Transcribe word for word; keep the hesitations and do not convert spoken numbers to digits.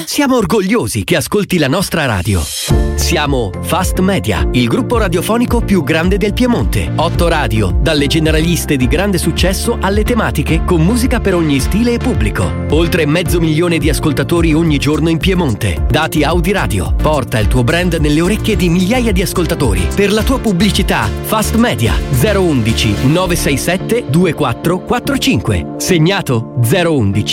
Siamo orgogliosi che ascolti la nostra radio. Siamo Fast Media, il gruppo radiofonico più grande del Piemonte. Otto radio, dalle generaliste di grande successo alle tematiche con musica per ogni stile e pubblico. Oltre mezzo milione di ascoltatori ogni giorno in Piemonte. Dati Audi Radio. Porta il tuo brand nelle orecchie di migliaia di ascoltatori. Per la tua pubblicità, Fast Media zero uno uno nove sei sette due quattro quattro cinque. Segnato zero uno uno